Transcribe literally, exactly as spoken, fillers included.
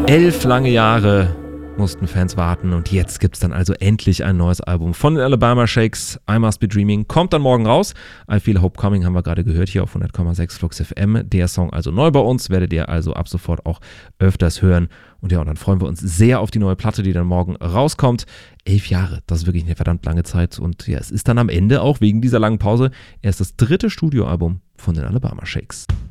Elf lange Jahre mussten Fans warten und jetzt gibt es dann also endlich ein neues Album von den Alabama Shakes. I Must Be Dreaming kommt dann morgen raus. I Feel Hope Coming haben wir gerade gehört hier auf hundert Komma sechs Flux F M. Der Song also neu bei uns, werdet ihr also ab sofort auch öfters hören. Und ja, und dann freuen wir uns sehr auf die neue Platte, die dann morgen rauskommt. Elf Jahre, das ist wirklich eine verdammt lange Zeit. Und ja, es ist dann am Ende auch wegen dieser langen Pause erst das dritte Studioalbum von den Alabama Shakes.